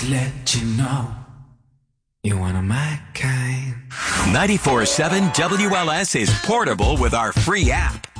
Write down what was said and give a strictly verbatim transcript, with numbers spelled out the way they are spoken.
to let you know you're one of my kind. ninety-four seven W L S is portable with our free app.